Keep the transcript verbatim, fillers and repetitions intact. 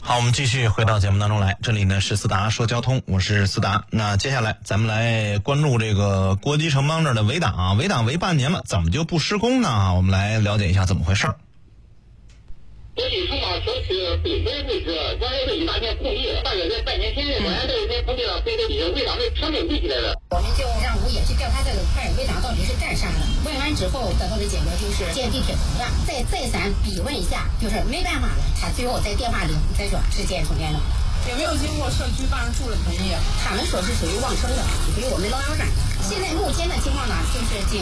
好，我们继续回到节目当中来，这里呢是思达说交通，我是思达。那接下来咱们来关注这个国际城邦这儿的围挡啊，围挡围半年了，怎么就不施工呢？我们来了解一下怎么回事。 国际城邦小区北边位置，原来是一大片空地，大约在半年前，本来这一片空地呢，被这些围挡的全给围起来了。 我们就让物业去调查这个块围挡到底是干啥的。问完之后得到的结果就是建地铁通了，再再三逼问一下，就是没办法了。他最后在电话里再说是建充电的。 有没有经过社区办事处的同意？ 他们说是属于望城的，属于我们老阳山的。现在目前的情况呢，就是经